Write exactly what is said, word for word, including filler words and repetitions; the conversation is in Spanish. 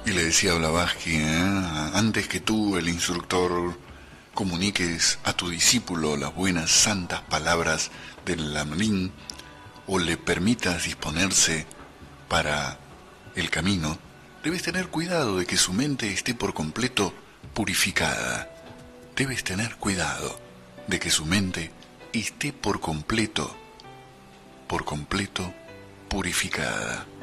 Y le decía Blavatsky, ¿eh? Antes que tú, el instructor, comuniques a tu discípulo las buenas santas palabras del Lamrim o le permitas disponerse para el camino, debes tener cuidado de que su mente esté por completo purificada. Debes tener cuidado de que su mente esté por completo, por completo purificada.